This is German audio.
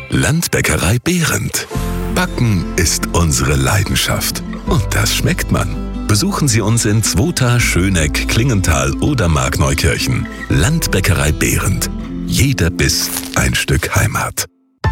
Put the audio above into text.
Landbäckerei Behrendt. Backen ist unsere Leidenschaft. Und das schmeckt man. Besuchen Sie uns in Zwota, Schöneck, Klingenthal oder Markneukirchen. Landbäckerei Behrendt. Jeder Biss ein Stück Heimat.